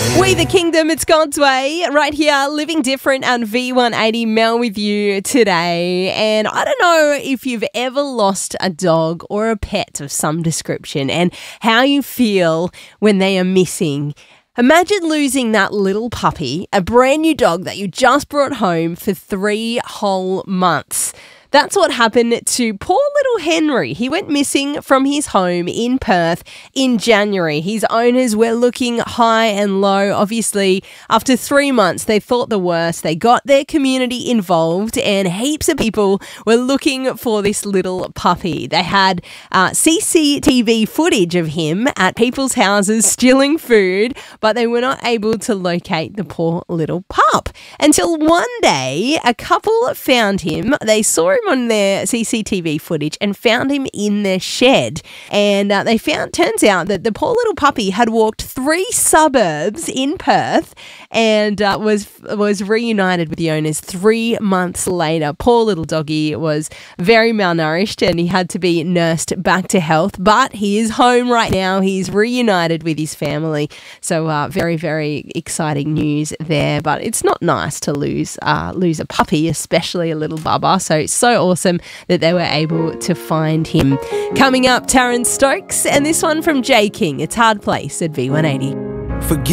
We the Kingdom, it's God's Way, right here, Living Different and V180 Mel with you today. And I don't know if you've ever lost a dog or a pet of some description and how you feel when they are missing. Imagine losing that little puppy, a brand new dog that you just brought home for 3 whole months. That's what happened to poor little Henry. He went missing from his home in Perth in January. His owners were looking high and low. Obviously, after 3 months, they thought the worst. They got their community involved and heaps of people were looking for this little puppy. They had CCTV footage of him at people's houses stealing food, but they were not able to locate the poor little pup. Until one day, a couple found him. They saw him on their CCTV footage and found him in their shed. And turns out that the poor little puppy had walked 3 suburbs in Perth and was reunited with the owners 3 months later. Poor little doggy was very malnourished and he had to be nursed back to health, but he is home right now. He's reunited with his family. So very, very exciting news there, but it's not nice to lose a puppy, especially a little bubba. So awesome that they were able to find him. Coming up, Terrence Stokes and this one from J King. It's Hard Place at V180.